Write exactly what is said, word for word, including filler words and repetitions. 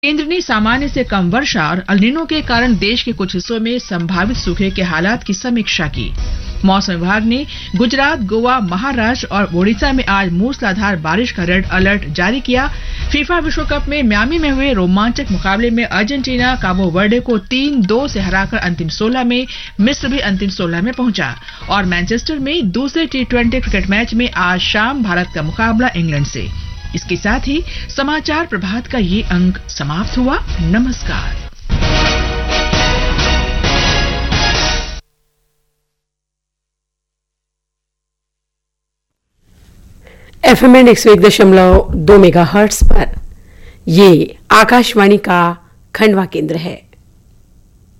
केंद्र ने सामान्य से कम वर्षा और अल नीनो के कारण देश के कुछ हिस्सों में संभावित सूखे के हालात की समीक्षा की। मौसम विभाग ने गुजरात, गोवा, महाराष्ट्र और ओडिशा में आज मूसलाधार बारिश का रेड अलर्ट जारी किया। फीफा विश्व कप में मियामी में हुए रोमांचक मुकाबले में अर्जेंटीना काबो वर्डे को तीन दो से हराकर अंतिम सोलह में, मिस्र भी अंतिम सोलह में पहुंचा। और मैनचेस्टर में दूसरे टी ट्वेंटी क्रिकेट मैच में आज शाम भारत का मुकाबला इंग्लैंड से। इसके साथ ही समाचार प्रभात का ये अंक समाप्त हुआ। नमस्कार। एफएम एक सौ एक दशमलव दो मेगा हर्ट्स पर ये आकाशवाणी का खंडवा केंद्र है।